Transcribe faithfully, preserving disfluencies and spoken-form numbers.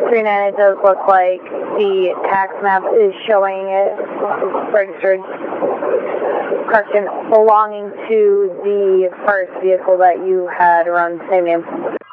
three nine, it does look like the tax map is showing it registered person belonging to the first vehicle that you had around the same name.